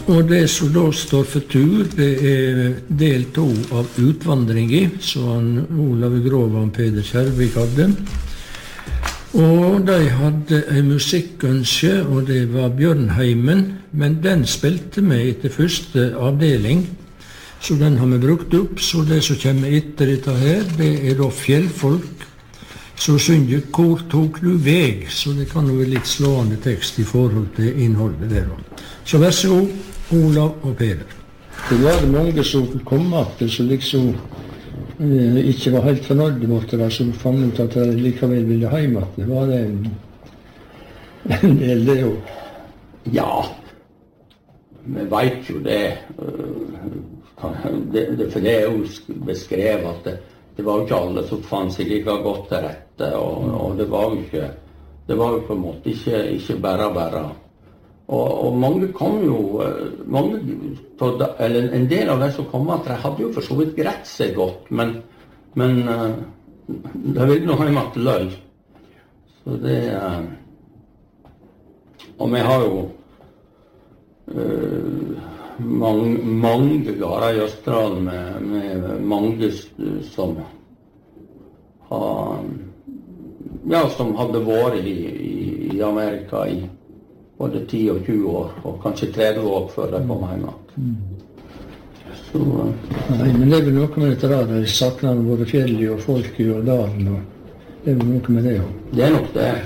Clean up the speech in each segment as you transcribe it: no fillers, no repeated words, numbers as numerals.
Og det som da står for tur, det del 2 av utvandringen, som Olav Grov og Peder Kjærvik hadde. Og de hadde en musikkønske, og det var Bjørnheimen, men den spilte vi etter første avdeling, så den har vi brukt opp. Så det som kommer etter dette her, det da fjellfolk, så synger 'Hvor tok du veg?', så det kan jo være litt slående tekst i forhold til innholdet der. Så vær så god, Olav og Peder. Det var mange som kom til, som liksom ikke var helt fornøyde med det, som fant ut at de likevel ville hjem. Det var en del det jo. Ja, vi vet jo det. For det jo beskrevet at det var jo ikke alle som fant seg like godt til rette, og det var jo på en måte ikke bare. Og mange kom jo, eller en del av de som kom at de hadde jo for så vidt greit seg godt, men de ville nå hjem til løy. Så det, og vi har jo mange gårder i Østerdalen med mange som som hadde vært i Amerika i både 10 og 20 år, og kanskje 30 år før de kom hjem. Så, nei, men det er vel noe med dette der, de sakner både fjellet og folket og dalen, og det er vel noe med det også. Det er nok det.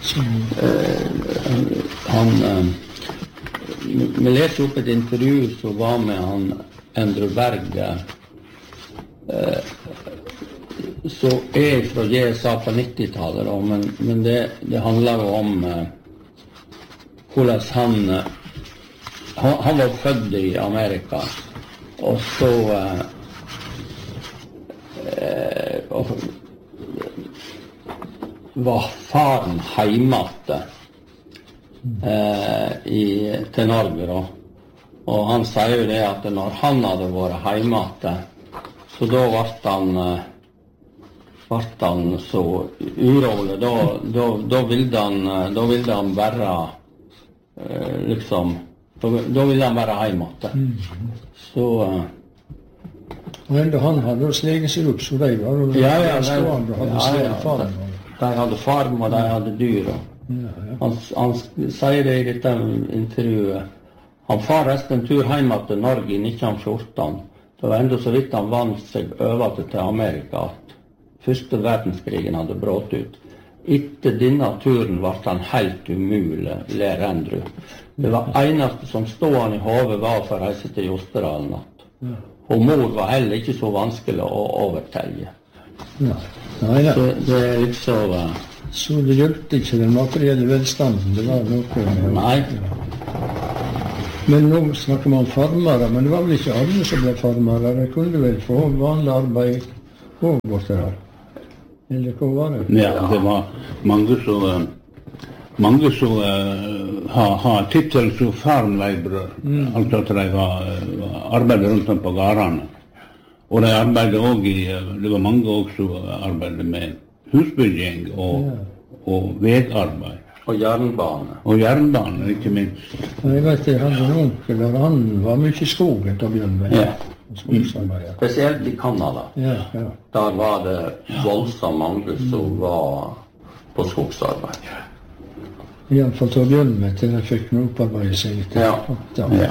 Vi leste opp et intervju som var med han Endre Berg, som fra GSA på 90-tallet, men det handler jo om hvordan han var født i Amerika, og så var faren hjemme til Norge da. Og han sier jo det at når han hadde vært hjemme, så da ble han så urolig, da ville han bare da ville han være hjemme. Så og enda han hadde sleget seg opp, så de var jo stående og hadde sleget farm. De hadde farm, og de hadde dyr. Han sier det i dette intervjuet. Han far resten en tur hjemme til Norge i 1914. Det var enda så vidt han vant seg over til Amerika at første verdenskrigen hadde brått ut. Etter denne turen ble han helt umulig, ler Endrud. Det var eneste som stod i hodet var for å reise til Jostedalen. Og mor var heller ikke så vanskelig å overtelle. Så det liksom... Så det hjelpte ikke den materielle velstanden, det var noe... Nei. Men nå snakker man om farmere, men det var vel ikke alle som ble farmere. De kunne vel få vanlig arbeid og borte der. Eller hva var det? Ja, det var mange som har tittel som farmleibrør. Altså at de arbeidet rundt om på gårdene. Og de arbeidet også det var mange også som arbeidet med husbygging og vegarbeid. Og jernbane. Og jernbane, ikke minst. Jeg vet jeg hadde en onkel der, han var mye i skogen til å begynne med. Spesielt i Kanada. Der var det voldsomt mange som var på skogsarbeid. I alle fall til å begynne med, til jeg fikk noe opparbeide seg litt.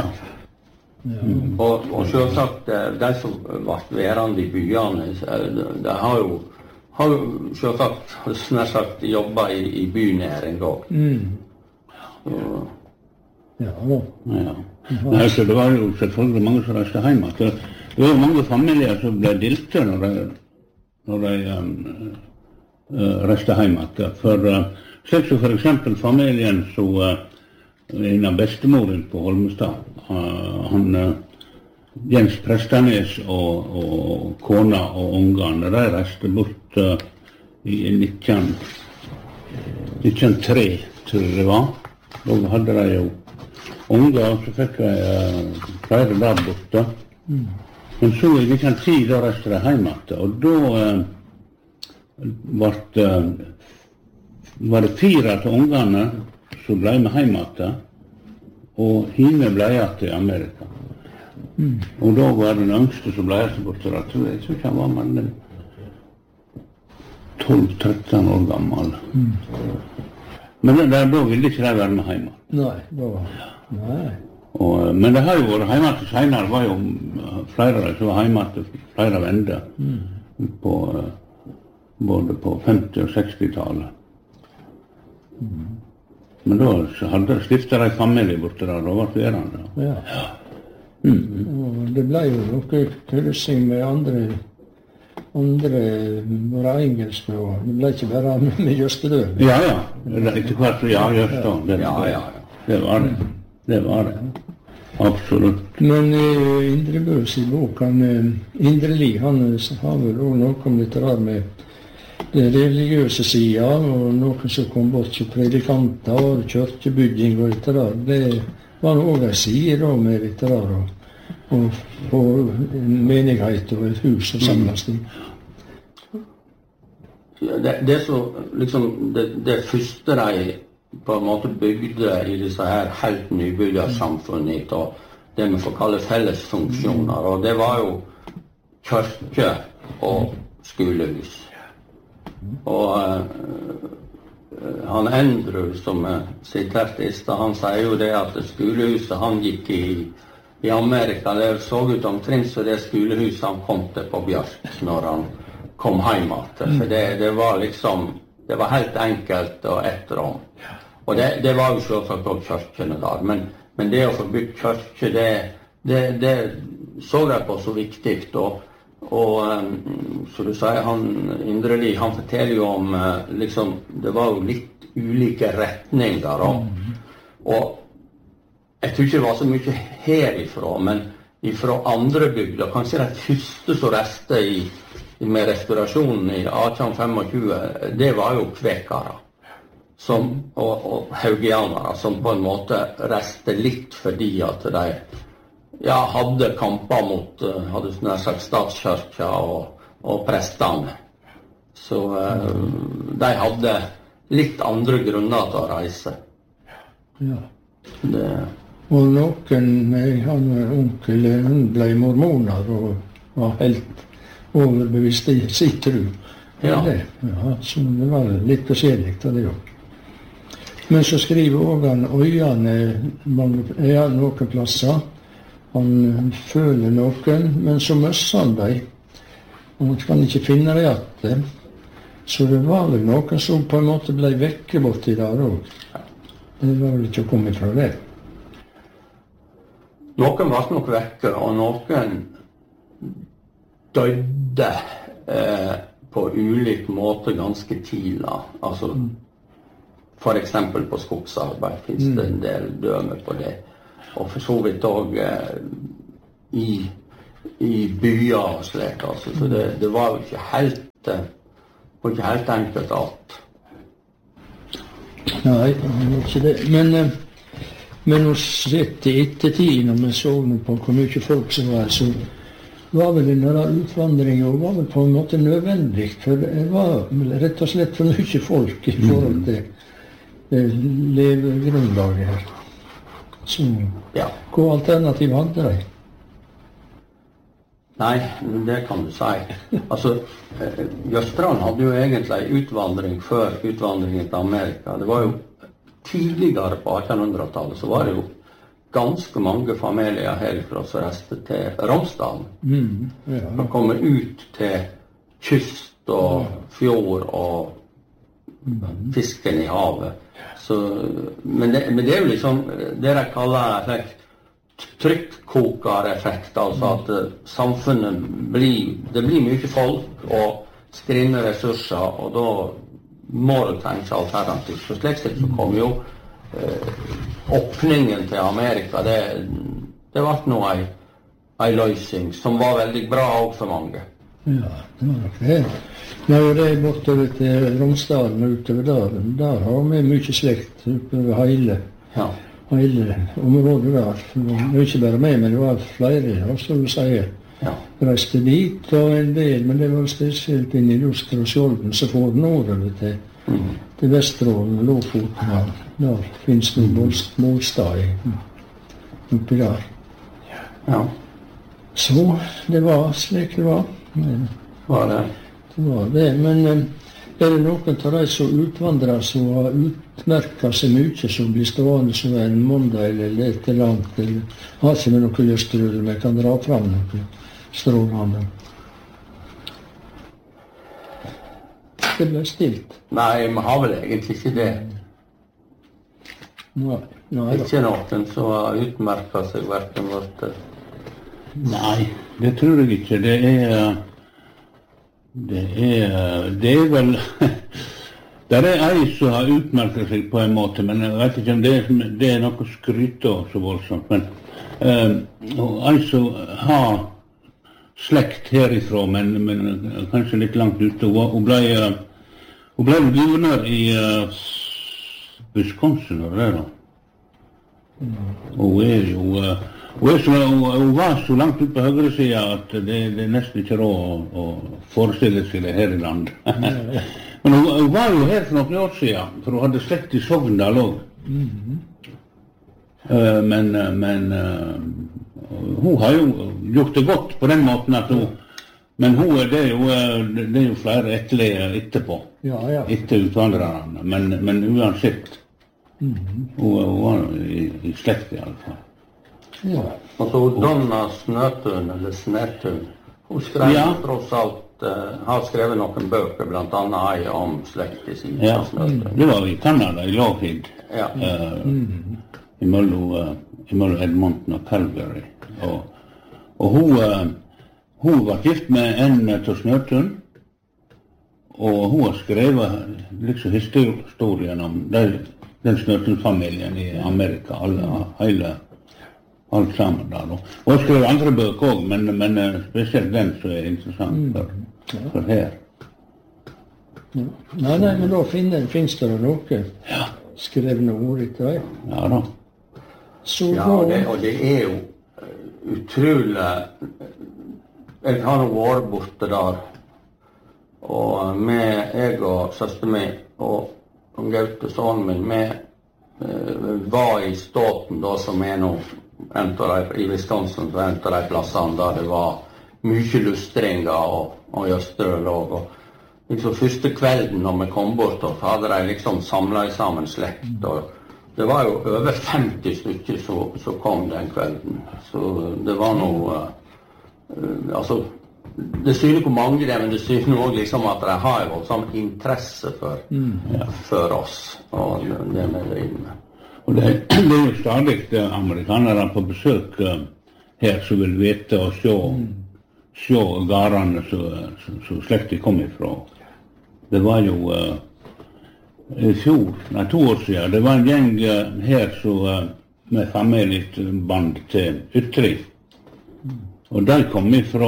Og selvsagt, de som ble værende i byene, de har jo selvsagt snart sagt jobbet i bynæring også. Nei, så det var jo selvfølgelig mange som reiste hjemme. Det var jo mange familier som ble dilte når de reiste hjemme. Slik som for eksempel familien som en av bestemoren på Holmestad, Jens Prestanes og kona og ungene, de reiste bort i 1903, tror jeg det var. Da hadde de jo unger, og så fikk de flere der borte. Men så i 1910, da reiste de hjem igjen, og da var det 4 av ungene som ble med hjem igjen. og hine ble igjen til Amerika. Og da var den yngste som ble igjen bort til at jeg tror ikke han var mer 12-13 år gammel. Men da ville ikke de være med hjemme. Nei. Men det har jo vært hjemme til senere, var jo flere som var hjemme til flere vender både på 50- og 60-tallet. Men da hadde stiftet de familie borte der, da var det verande. Ja. Og det ble jo noe kryssing med andre var engelske, og det ble ikke bare med Jøstedøl. Ja. Etter hvert, Jøstedøl. Det var det. Absolutt. Men Indre Bøs i boken, Indre Li, han har vel også noe om dette der med det religiøse siden, og noen som kom bort til predikanter og kirkebygging og dette der. Det var også en side da med dette der, og på en menighet og et hus og samles i. Det så, liksom, det første de på en måte bygde i disse her helt nybyggersamfunnet, og det vi får kalle fellesfunksjoner, og det var jo kirke og skolehus. Og han Andrew, som siterte i sted, han sier jo det at skolehuset han gikk i Amerika, det så ut omtrent så det skolehuset han kom til på Bjørk når han kom hjem til. For det var liksom, det var helt enkelt og ett rom. Og det var jo selvsagt også kirkene der, men det å få bygd kirke, det så jeg på så viktig, og så du sier, Indre Li, han forteller jo om, liksom, det var jo litt ulike retninger, og jeg tror ikke det var så mye herifra, men ifra andre bygder, kanskje det første som reste med restaurasjonen i 1825, det var jo kvekere. Og haugianere, som på en måte reste litt fordi at de hadde kamper mot hadde nær sagt statskirka og prestene. Så de hadde litt andre grunner til å reise. Ja. Og noen, han onkel, hun ble mormoner og var helt overbevist i sin tro. Så det var litt forskjellig av det også. Men så skriver også han øyene noen plasser. Han føler noen, men så møsser han dem. Og han kan ikke finne det igjen. Så det var vel noen som på en måte ble vekke borti der også. Det var vel ikke å komme fra det. Noen var nok vekke, og noen døde på ulik måte ganske tidlig. Altså, for eksempel på skogsarbeid finnes det en del døme på det. Og for så vidt også i byer og slik. Altså. Så det var jo ikke helt enkelt alt. Nei, det var ikke det. Men å sett i ettertid, når vi så på hvor mye folk som var, så var vel denne utvandringen var vel på en måte nødvendig. For det var rett og slett for mye folk i forhold til levegrunnlaget her. Så hva alternativ hadde de? Nei, det kan du si. Altså, Jøstrand hadde jo egentlig utvandring før utvandringen til Amerika. Det var jo tidligere på 1800-tallet, så var det jo ganske mange familier herfra som reiste til Romsdalen. De kommer ut til kyst og fjord og fisken i havet. Så, men det er jo liksom det de kaller trykkkokereffekt, altså at samfunnet det blir mye folk og skrinne ressurser, og da må du tenke alternativt. Så slik sett så kom jo åpningen til Amerika, det var nå en løsning som var veldig bra også for mange. Ja, det var nok det. Når det er bortover til Romsdalen og utover der har vi mye slekt utover hele området der. Det var ikke bare meg, men det var flere, som du sier. Reiste dit og en del, men det var spesielt inn i Luster og Skjolden, så får den nordover til Vesterålen og Lofoten. Der finnes det målstad i. oppi der. Ja. Så det var slik det var. Var det? Det var det, men er det noen av de som utvandrer som har utmerket seg mye, som blir stående som en måndag eller litt langt, eller har ikke med noe lyst til det, men kan dra fram noe strålende? Det ble stilt. Nei, vi har vel egentlig ikke det. Nei, Ikke noen som har utmerket seg hverken vårt. Nei, det tror jeg ikke. Det er vel det er ei som har utmerket seg på en måte, men jeg vet ikke om det er noe skryt av så voldsomt. Men ei som har slekt herifra, men kanskje litt langt ute. Hun ble guvernør i Wisconsin, og det da. Hun var så langt ut på høyre siden at det er nesten ikke råd å forestille seg det her i landet. Men hun var jo her for noen år siden, for hun hadde slekt i Sogndal også. Men hun har jo gjort det godt på den måten at hun, men det er jo flere etterlige etterpå, etter utvandrerne, men uansett. Hun var i slekt i alle fall. Ja. Altså Donna Snøtun, eller Snetun, hun skrev tross alt, har skrevet noen bøker, blant annet ei om slekt i sin Snøtun. Det var i Canada, i Lougheed, imellom Edmonton og Calgary. Og hun var gift med en til Snøtun, og hun har skrevet liksom historien om den Snøtun-familien i Amerika, alt sammen der. Og jeg skrev andre bøker også, men spesielt den som er interessant for her. Ja. Nei, men da finnes det noe skrevne ord etter deg. Ja da. Og det er jo utrolig. Jeg har jo vært borte der, og jeg og søster min og Gaute, sønnen min, var i Stoughton da, som er nå i Wisconsin, så en av de plassene der det var mye lustringer og jøsterølog. Og liksom første kvelden når vi kom bort, så hadde de liksom samlet sammen slekt. Og det var jo over 50 stykker som kom den kvelden. Så det var noe, altså, det syner hvor mange det er, men det syner også liksom at de har jo sånn interesse for oss, og det vi driver med. Og det er jo stadig amerikanere på besøk her som vil vite og se garene som slektet kom ifra. Det var jo i fjor, 2 år siden, det var en gjeng her som med familieband til Ytri. Og de kom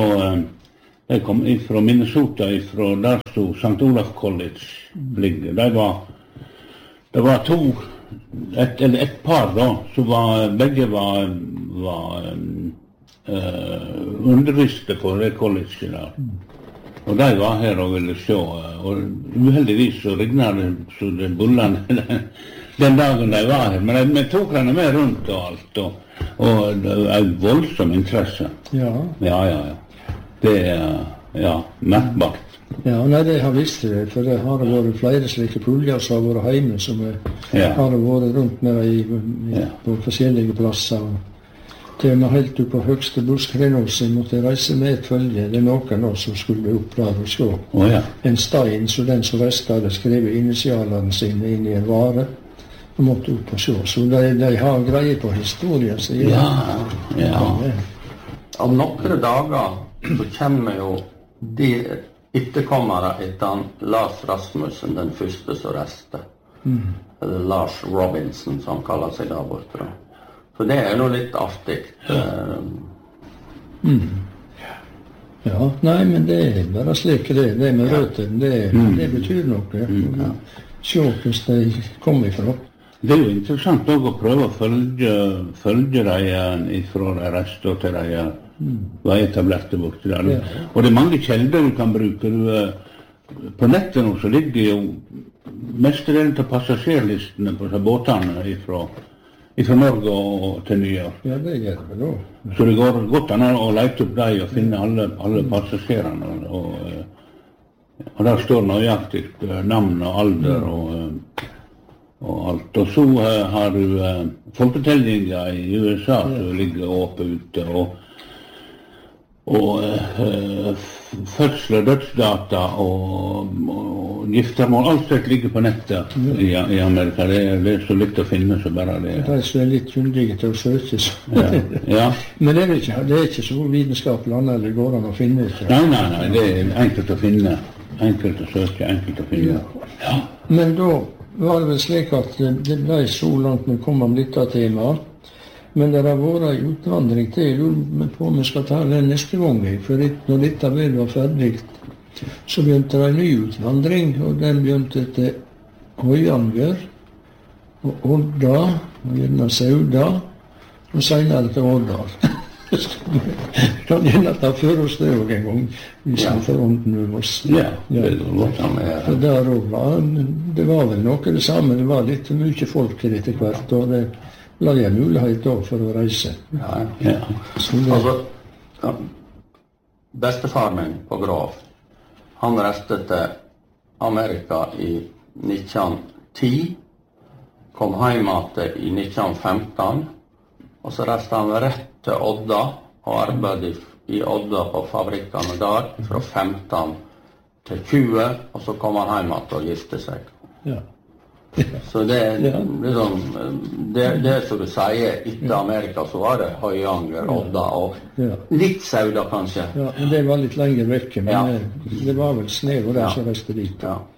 ifra Minnesota, ifra der som St. Olaf College ligger. Det var et par da, som begge var underviste på det colleget der. Og de var her og ville se, og uheldigvis så regnet det så det bullene den dagen de var her. Men vi tok henne med rundt og alt, og det var en voldsom interesse. Ja. Det er merkbart. Ja, nei, det har visst det, for det har vært flere slike puljer som har vært hjemme, som har vært rundt med på forskjellige plasser. Til og med helt opp på høgste buskrenåsen måtte reise med et følge. Det er noen også som skulle opp der og se. En stein, så den som resten hadde skrevet initialene sine inn i en vare, og måtte opp og se. Så de har greie på historien. Så Om noen dager så kommer jo de etterkommere etter Lars Rasmussen, den første som reiste. Eller Lars Robinson, som han kaller seg der borte. Så det er noe litt artig. Ja, nei, men det er bare slik det med røttene, det betyr noe. Se hvordan de kom ifra. Det er jo interessant å prøve å følge dem ifra de reiste og til de var etablerte borte der. Og det er mange kjelder du kan bruke. På nettet nå så ligger jo mestedelen til passasjerlistene på båtene fra Norge og til New York. Ja, det gjør det vel også. Så det går godt an å lete opp dem og finne alle passasjerene. Og der står nøyaktig navn og alder og alt. Og så har du folketellinger i USA som ligger åpent ute, og fødsel- og dødsdata og giftermål, alt slikt ligger på nettet i Amerika. Det er så litt å finne så bare det. De som er litt kyndige til å søke. Ja. Men det er ikke så vitenskapelig annet det går an å finne ut. Nei, det er enkelt å finne. Enkelt å søke, enkelt å finne. Ja. Men da var det vel slik at det ble så langt vi kom om dette temaet. Men det har vært en utvandring til. Jeg lurer på om vi skal ta den neste gang. For når dette var ferdig, så begynte det en ny utvandring. Og den begynte til Høyanger og Odda, og gjerne Sauda, og senere til Årdal. Kan gjerne ta for oss det også en gang, hvis vi får ånden over oss. Ja, det var det var vel noe det samme. Det var litt for mye folk her etter hvert, og det la jeg mulighet da for å reise. Ja. Altså, bestefar min på Grav, han reiste til Amerika i 1910, kom hjem i 1915, og så reiste han rett til Odda og arbeidet i Odda på fabrikkene der fra 15 til 20, og så kom han hjem og gifte seg. Ja. Så det liksom, det som du sier, etter Amerika så var det Høyanger, Odda og litt Sauda kanskje. Ja, men det var litt lenger vekke, men det var vel snev og der som reiste dit. Ja.